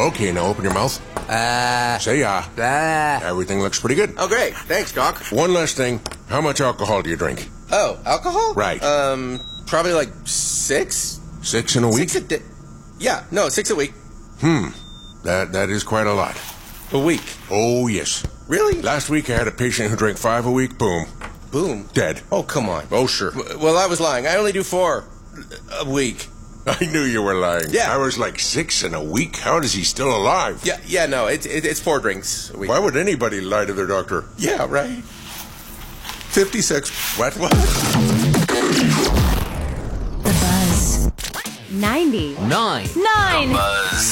Okay, now open your mouth. Say Everything looks pretty good. Oh, great. Thanks, Doc. One last thing. How much alcohol do you drink? Oh, alcohol? Right. Probably like 6? 6 in a week? 6 a day. Yeah, no, 6 a week. That is quite a lot. A week. Oh, yes. Really? Last week I had a patient who drank 5 a week. Boom. Boom. Dead. Oh, come on. Oh, sure. Well, I was lying. I only do 4 a week. I knew you were lying. Yeah. I was like 6 in a week. How is he still alive? Yeah, no, it's 4 drinks a week. Why would anybody lie to their doctor? Yeah, right. 56. What? The Buzz. 90. 9. The Buzz.